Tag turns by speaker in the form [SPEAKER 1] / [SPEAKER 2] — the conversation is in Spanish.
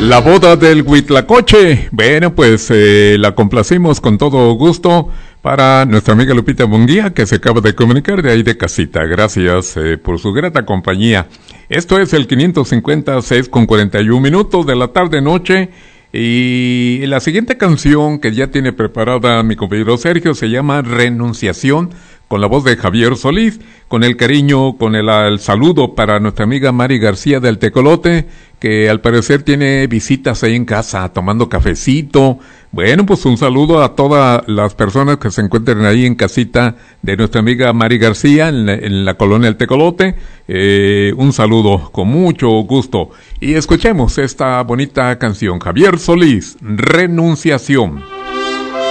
[SPEAKER 1] La boda del Huitlacoche. Bueno, pues la complacimos con todo gusto para nuestra amiga Lupita Munguía, que se acaba de comunicar de ahí de casita. Gracias por su grata compañía. Esto es el 556 con 41 minutos de la tarde-noche. Y la siguiente canción que ya tiene preparada mi compañero Sergio se llama Renunciación, con la voz de Javier Solís, con el cariño, con el saludo para nuestra amiga Mari García del Tecolote, que al parecer tiene visitas ahí en casa, tomando cafecito. Bueno, pues un saludo a todas las personas que se encuentren ahí en casita de nuestra amiga Mari García, en la colonia del Tecolote. Un saludo con mucho gusto. Y escuchemos esta bonita canción, Javier Solís, Renunciación.